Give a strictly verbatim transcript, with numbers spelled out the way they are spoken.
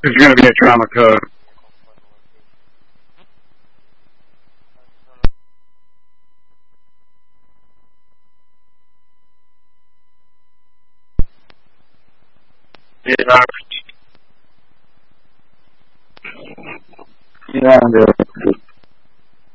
There's going to be a trauma code. Yeah, I'm good.